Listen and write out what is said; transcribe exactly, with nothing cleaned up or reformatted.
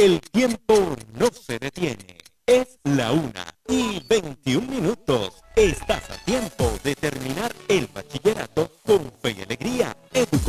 El tiempo no se detiene. Es la una y veintiún minutos. Estás a tiempo de terminar el bachillerato.